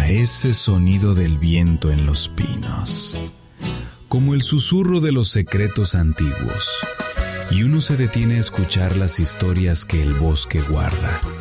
ese sonido del viento en los pinos, como el susurro de los secretos antiguos, y uno se detiene a escuchar las historias que el bosque guarda.